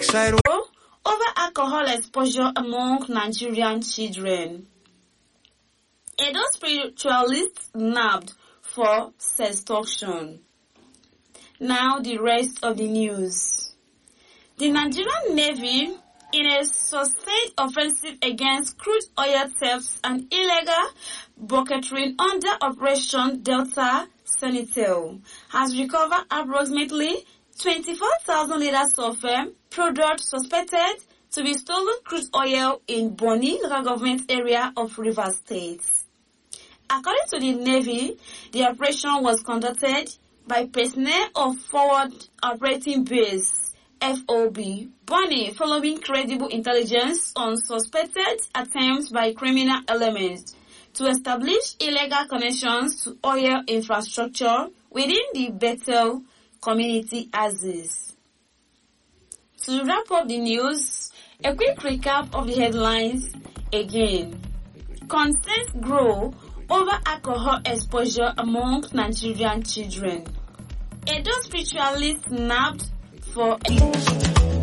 side over alcohol exposure among Nigerian children. Edo spiritualists nabbed for sextortion. Now the rest of the news. The Nigerian Navy, in a sustained offensive against crude oil thefts and illegal bucketry under Operation Delta Sentinel, has recovered approximately 24,000 liters of product suspected to be stolen crude oil in Bonny local government area of Rivers State. According to the Navy, the operation was conducted by personnel of Forward Operating Base FOB Bonny following credible intelligence on suspected attempts by criminal elements to establish illegal connections to oil infrastructure within the Bethel community axis. To wrap up the news, a quick recap of the headlines again. Concerns grow over alcohol exposure among Nigerian children. Edo spiritualists nabbed for